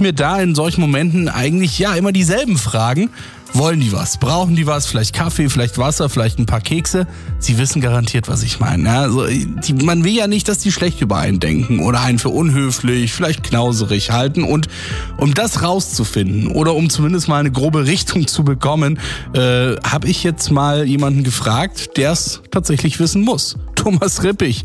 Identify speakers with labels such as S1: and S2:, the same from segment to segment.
S1: mir da in solchen Momenten eigentlich immer dieselben Fragen. Wollen die was? Brauchen die was? Vielleicht Kaffee, vielleicht Wasser, vielleicht ein paar Kekse? Sie wissen garantiert, was ich meine. Ja, also, man will ja nicht, dass die schlecht über einen denken oder einen für unhöflich, vielleicht knauserig halten. Und um das rauszufinden oder um zumindest mal eine grobe Richtung zu bekommen, habe ich jetzt mal jemanden gefragt, der es tatsächlich wissen muss. Thomas Rippich,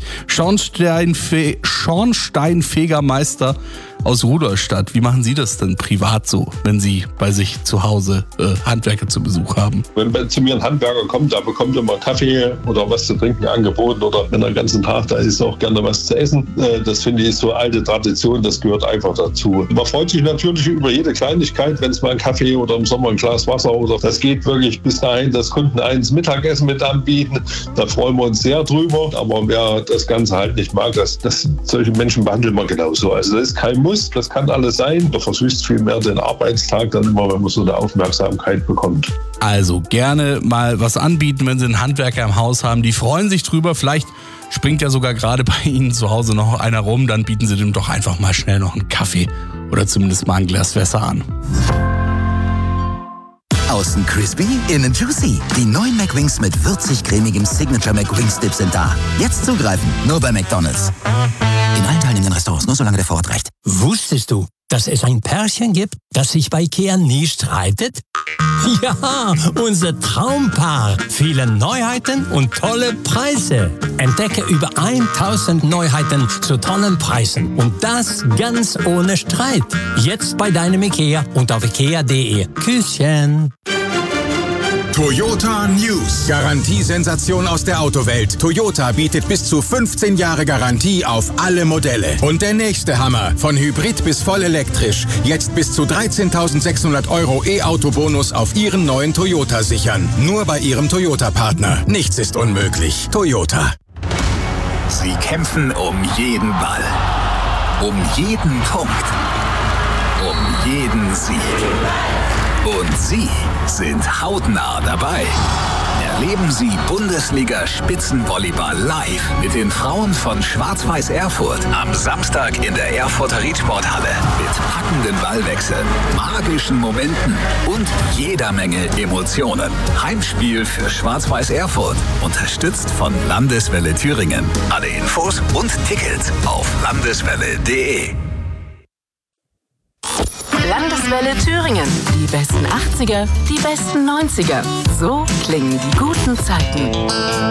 S1: Schornsteinfegermeister aus Rudolstadt. Wie machen Sie das denn privat so, wenn Sie bei sich zu Hause Handwerker zu Besuch haben?
S2: Wenn zu mir ein Handwerker kommt, da bekommt er mal Kaffee oder was zu trinken angeboten oder wenn er den ganzen Tag da ist, auch gerne was zu essen. Das finde ich so alte Tradition, das gehört einfach dazu. Man freut sich natürlich über jede Kleinigkeit, wenn es mal einen Kaffee oder im Sommer ein Glas Wasser oder das geht wirklich bis dahin, dass Kunden eins Mittagessen mit anbieten. Da freuen wir uns sehr drüber. Aber wer das Ganze halt nicht mag, solche Menschen behandeln wir genauso. Also das ist kein Muss, das kann alles sein. Da versüßt viel mehr den Arbeitstag dann immer, wenn man so eine Aufmerksamkeit bekommt.
S1: Also gerne mal was anbieten, wenn Sie einen Handwerker im Haus haben. Die freuen sich drüber. Vielleicht springt ja sogar gerade bei Ihnen zu Hause noch einer rum. Dann bieten Sie dem doch einfach mal schnell noch einen Kaffee oder zumindest mal ein Glas Wasser an.
S3: Außen crispy, innen juicy. Die neuen McWings mit würzig-cremigem Signature McWings Dip sind da. Jetzt zugreifen, nur bei McDonald's. In allen teilnehmenden Restaurants, nur solange der Vorrat reicht.
S4: Wusstest du, dass es ein Pärchen gibt, das sich bei Ikea nie streitet? Ja, unser Traumpaar. Viele Neuheiten und tolle Preise. Entdecke über 1000 Neuheiten zu tollen Preisen. Und das ganz ohne Streit. Jetzt bei deinem Ikea und auf ikea.de. Küsschen.
S5: Toyota News. Garantiesensation aus der Autowelt. Toyota bietet bis zu 15 Jahre Garantie auf alle Modelle. Und der nächste Hammer. Von Hybrid bis voll elektrisch. Jetzt bis zu 13.600 € E-Auto-Bonus auf Ihren neuen Toyota sichern. Nur bei Ihrem Toyota-Partner. Nichts ist unmöglich. Toyota.
S6: Sie kämpfen um jeden Ball. Um jeden Punkt. Um jeden Sieg. Und Sie sind hautnah dabei. Erleben Sie Bundesliga-Spitzenvolleyball live mit den Frauen von Schwarz-Weiß Erfurt am Samstag in der Erfurter Riedsporthalle mit packenden Ballwechseln, magischen Momenten und jeder Menge Emotionen. Heimspiel für Schwarz-Weiß Erfurt, unterstützt von Landeswelle Thüringen. Alle Infos und Tickets auf landeswelle.de.
S7: Landeswelle Thüringen. Die besten 80er, die besten 90er. So klingen die guten Zeiten.